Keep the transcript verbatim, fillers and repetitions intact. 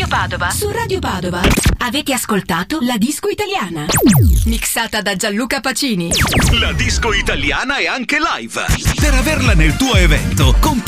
Radio Padova. Su Radio Padova avete ascoltato La Disco Italiana, mixata da Gianluca Pacini. La disco italiana è anche live. Per averla nel tuo evento, compi